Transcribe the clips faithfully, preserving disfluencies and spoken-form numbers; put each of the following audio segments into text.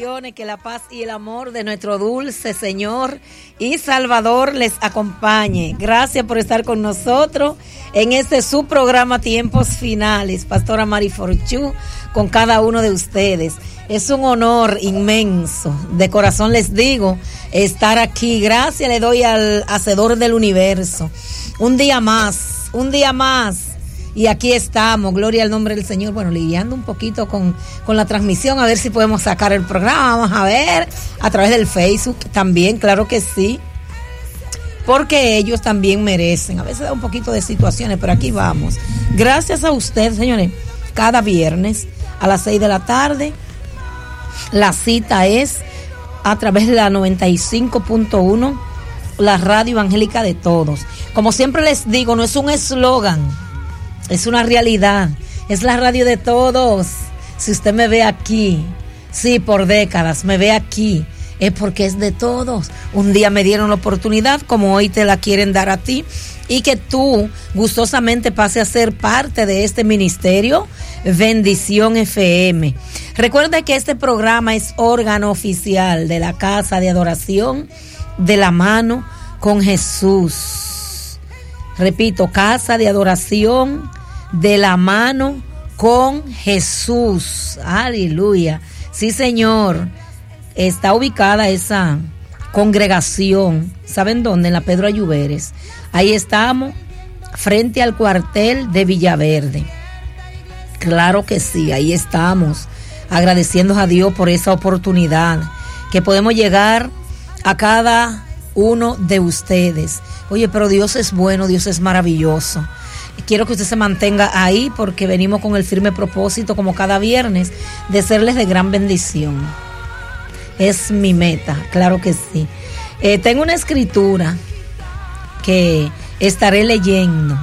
bendiciones, que la paz y el amor de nuestro dulce Señor y Salvador les acompañe. Gracias por estar con nosotros en este su programa Tiempos Finales. Pastora Mari Forchú con cada uno de ustedes. Es un honor inmenso, de corazón les digo, estar aquí. Gracias le doy al Hacedor del Universo. Un día más, un día más. Y aquí estamos, gloria al nombre del Señor. Bueno, lidiando un poquito con, con la transmisión, a ver si podemos sacar el programa. Vamos a ver, a través del Facebook también, claro que sí. Porque ellos también merecen. A veces da un poquito de situaciones, pero aquí vamos. Gracias a usted, señores. Cada viernes a las seis de la tarde, la cita es a través de la noventa y cinco punto uno, la radio evangélica de todos. Como siempre les digo, no es un eslogan. Es una realidad, es la radio de todos. Si usted me ve aquí, sí, por décadas, me ve aquí, es porque es de todos. Un día me dieron la oportunidad, como hoy te la quieren dar a ti, y que tú gustosamente pase a ser parte de este ministerio, Bendición F M. Recuerda que este programa es órgano oficial de la Casa de Adoración de la Mano con Jesús. Repito, Casa de Adoración de la Mano con Jesús. Aleluya. Sí, Señor. Está ubicada esa congregación. ¿Saben dónde? En la Pedro Ayuberes. Ahí estamos, frente al cuartel de Villaverde. Claro que sí, ahí estamos. Agradeciendo a Dios por esa oportunidad. Que podemos llegar a cada uno de ustedes. Oye, pero Dios es bueno, Dios es maravilloso. Quiero que usted se mantenga ahí porque venimos con el firme propósito, como cada viernes, de serles de gran bendición. Es mi meta, claro que sí. Eh, tengo una escritura que estaré leyendo.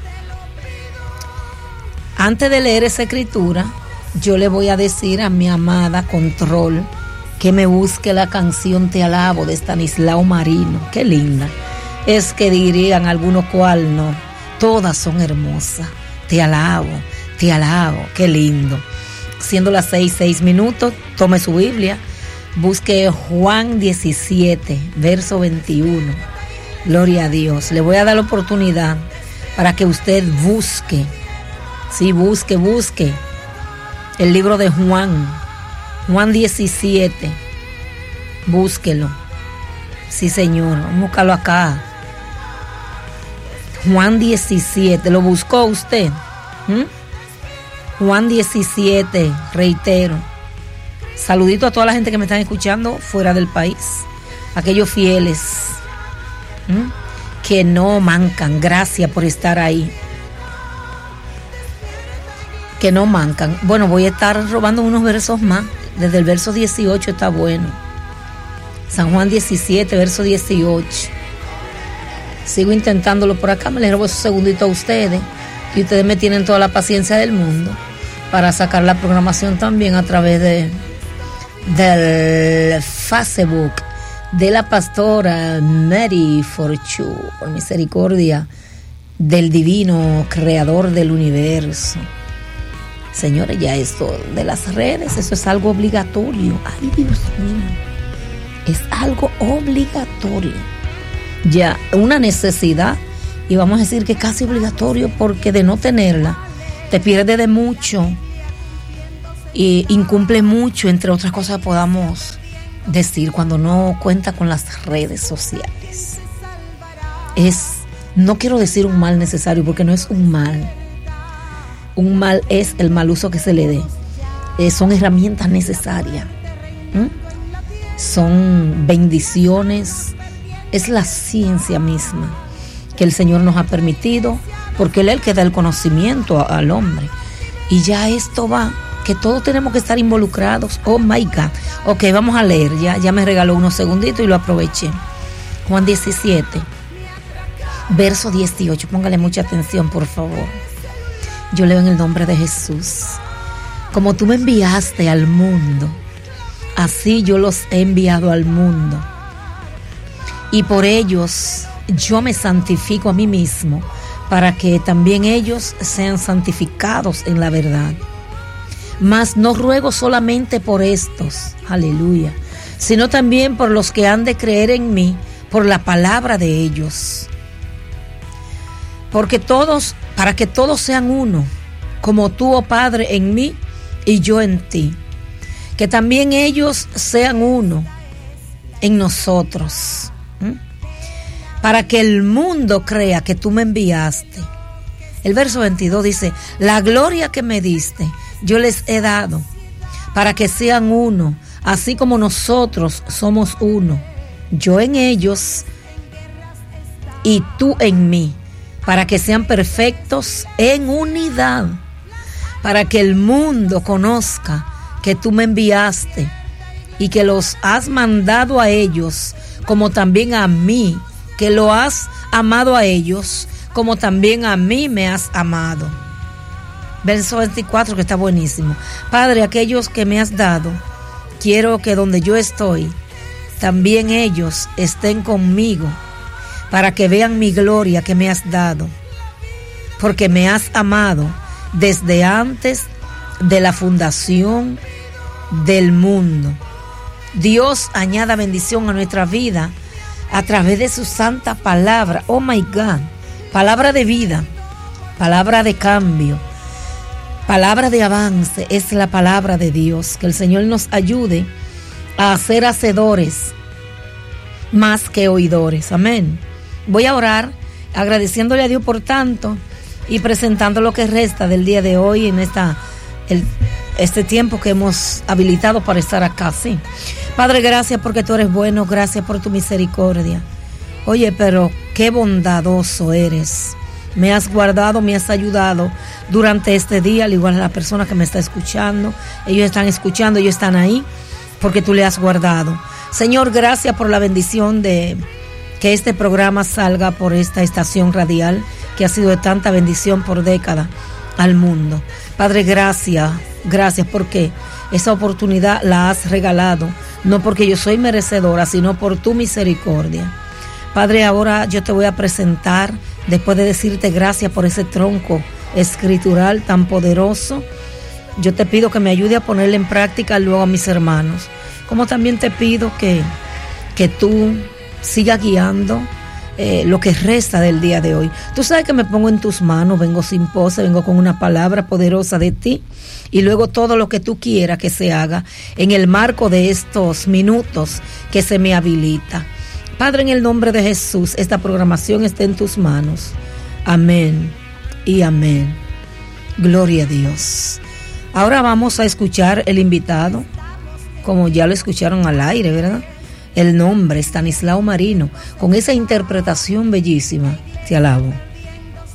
Antes de leer esa escritura, yo le voy a decir a mi amada Control que me busque la canción Te Alabo de Estanislao Marino. Qué linda. Es que dirían algunos cual no. Todas son hermosas. Te alabo, te alabo. Qué lindo. Siendo las seis, seis minutos, tome su Biblia. Busque Juan diecisiete, verso veintiuno. Gloria a Dios. Le voy a dar la oportunidad para que usted busque. Sí, busque, busque. El libro de Juan. Juan diecisiete. Búsquelo. Sí, Señor. Vamos a buscarlo acá. Juan diecisiete. ¿Lo buscó usted? ¿Mm? Juan diecisiete. Reitero. Saludito a toda la gente que me están escuchando fuera del país. Aquellos fieles. ¿Mm? Que no mancan. Gracias por estar ahí. Que no mancan. Bueno, voy a estar robando unos versos más. Desde el verso dieciocho está bueno. San Juan diecisiete, verso dieciocho. Sigo intentándolo por acá. Me les robo esos segunditos a ustedes. Y ustedes me tienen toda la paciencia del mundo para sacar la programación también a través de del Facebook de la pastora Mari Forchú, por misericordia del divino creador del universo. Señores, ya esto de las redes, eso es algo obligatorio. Ay, Dios mío, es algo obligatorio. Ya, una necesidad, y vamos a decir que casi obligatorio, porque de no tenerla, te pierdes de mucho, e incumple mucho, entre otras cosas podamos decir, cuando no cuenta con las redes sociales. Es, no quiero decir un mal necesario, porque no es un mal. Un mal es el mal uso que se le dé. Eh, son herramientas necesarias. ¿Mm? Son bendiciones. Es la ciencia misma que el Señor nos ha permitido, porque Él es el que da el conocimiento a, al hombre. Y ya esto va, que todos tenemos que estar involucrados. Oh my God. Ok, vamos a leer. Ya, ya me regaló unos segunditos y lo aproveché. Juan diecisiete, verso dieciocho. Póngale mucha atención, por favor. Yo leo en el nombre de Jesús. Como tú me enviaste al mundo, así yo los he enviado al mundo. Y por ellos yo me santifico a mí mismo, para que también ellos sean santificados en la verdad. Mas no ruego solamente por estos, aleluya, sino también por los que han de creer en mí por la palabra de ellos. Porque todos, para que todos sean uno, como tú, oh Padre, en mí y yo en ti. Que también ellos sean uno en nosotros. ¿Mm? Para que el mundo crea que tú me enviaste. El verso veintidós dice, la gloria que me diste, yo les he dado, para que sean uno, así como nosotros somos uno. Yo en ellos y tú en mí, para que sean perfectos en unidad, para que el mundo conozca que tú me enviaste y que los has mandado a ellos, como también a mí, que lo has amado a ellos, como también a mí me has amado. Verso veinticuatro, que está buenísimo. Padre, aquellos que me has dado, quiero que donde yo estoy, también ellos estén conmigo, para que vean mi gloria que me has dado, porque me has amado desde antes de la fundación del mundo. Dios añada bendición a nuestra vida a través de su santa palabra. Oh my God, palabra de vida, palabra de cambio, palabra de avance, es la palabra de Dios. Que el Señor nos ayude a ser hacedores más que oidores. Amén. Voy a orar agradeciéndole a Dios por tanto y presentando lo que resta del día de hoy en esta el, este tiempo que hemos habilitado para estar acá. Sí. Padre, gracias porque tú eres bueno, gracias por tu misericordia. Oye, pero qué bondadoso eres. Me has guardado, me has ayudado durante este día, al igual a la persona que me está escuchando. Ellos están escuchando, ellos están ahí porque tú le has guardado. Señor, gracias por la bendición de que este programa salga por esta estación radial que ha sido de tanta bendición por décadas al mundo. Padre, gracias, gracias porque esa oportunidad la has regalado, no porque yo soy merecedora, sino por tu misericordia. Padre, ahora yo te voy a presentar, después de decirte gracias por ese tronco escritural tan poderoso, yo te pido que me ayude a ponerle en práctica luego a mis hermanos. Como también te pido que, que tú sigas guiando eh, lo que resta del día de hoy. Tú sabes que me pongo en tus manos, vengo sin pose, vengo con una palabra poderosa de ti y luego todo lo que tú quieras que se haga en el marco de estos minutos que se me habilita. Padre, en el nombre de Jesús, esta programación está en tus manos. Amén y amén. Gloria a Dios. Ahora vamos a escuchar el invitado, como ya lo escucharon al aire, ¿verdad? El nombre, Estanislao Marino, con esa interpretación bellísima. Te alabo.